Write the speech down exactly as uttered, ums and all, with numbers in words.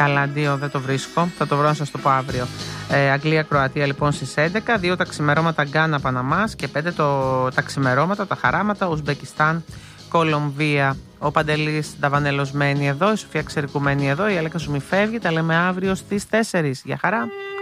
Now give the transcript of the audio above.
Καλά, δύο δεν το βρίσκω. Θα το βρω να σας το πω αύριο. Ε, Αγγλία-Κροατία λοιπόν στις έντεκα. Δύο τα ξημερώματα Γκάνα-Παναμάς. Και πέντε το, τα ξημερώματα, τα χαράματα Ουσμπεκιστάν-Κολομβία. Ο Παντελής Νταβανέλος μένει εδώ. Η Σοφία Ξερικουμένη εδώ. Η Αλέκα Ζουμη φεύγει. Τα λέμε αύριο στις τέσσερις. Γεια χαρά.